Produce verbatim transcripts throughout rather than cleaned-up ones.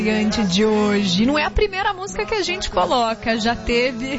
De hoje. Não é a primeira música que a gente coloca, já teve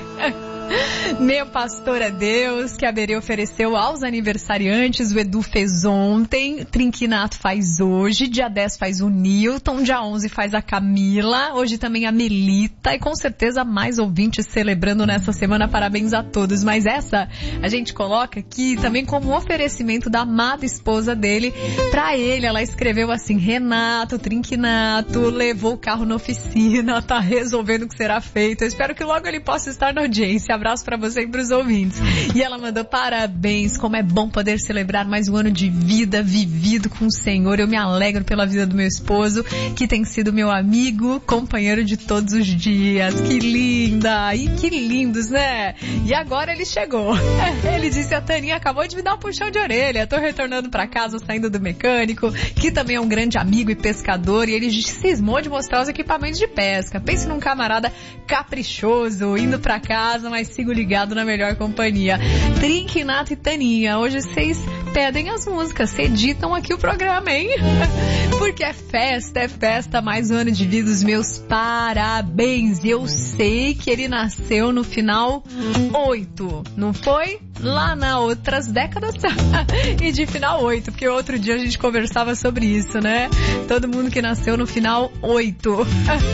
Meu Pastor é Deus, que a Berê ofereceu aos aniversariantes, o Edu fez ontem, Trinquinato faz hoje, dia dez faz o Newton, dia onze faz a Camila, hoje também a Melita, e com certeza mais ouvintes celebrando nessa semana, parabéns a todos. Mas essa a gente coloca aqui também como oferecimento da amada esposa dele pra ele. Ela escreveu assim: Renato, Trinquinato, levou o carro na oficina, tá resolvendo o que será feito, eu espero que logo ele possa estar na audiência. Abraço pra você e pros ouvintes. E ela mandou parabéns, como é bom poder celebrar mais um ano de vida vivido com o Senhor. Eu me alegro pela vida do meu esposo, que tem sido meu amigo, companheiro de todos os dias. Que linda! E que lindos, né? E agora ele chegou. Ele disse: a Taninha acabou de me dar um puxão de orelha. Tô retornando pra casa, saindo do mecânico, que também é um grande amigo e pescador, e ele cismou de mostrar os equipamentos de pesca. Pense num camarada caprichoso, indo pra casa, mas sigo ligado na melhor companhia. Trinquinato e Taninha, hoje vocês pedem as músicas, vocês editam aqui o programa, hein? Porque é festa, é festa, mais um ano de vida, os meus parabéns. Eu sei que ele nasceu no final oito, não foi? Lá nas outras décadas. E de final oito, porque outro dia a gente conversava sobre isso, né? Todo mundo que nasceu no final oito.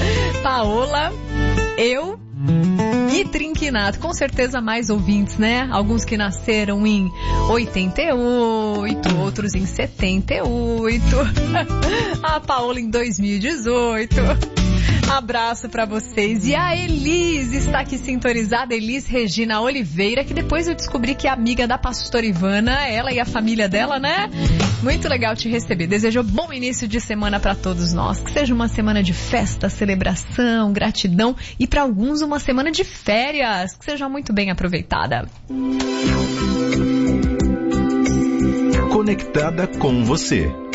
Paola, eu e Trinquinato, com certeza mais ouvintes, né? Alguns que nasceram em oitenta e oito, outros em setenta e oito, a Paola em dois mil e dezoito. Abraço pra vocês. E a Elis está aqui sintonizada, Elis Regina Oliveira, que depois eu descobri que é amiga da pastora Ivana, ela e a família dela, né? Muito legal te receber. Desejo bom início de semana pra todos nós. Que seja uma semana de festa, celebração, gratidão e pra alguns uma semana de férias. Que seja muito bem aproveitada. Conectada com você.